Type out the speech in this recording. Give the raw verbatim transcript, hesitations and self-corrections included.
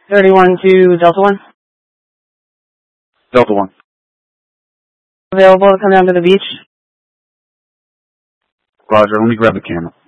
thirty-one to Delta one. Delta one. Available to come down to the beach? Roger, let me grab the camera.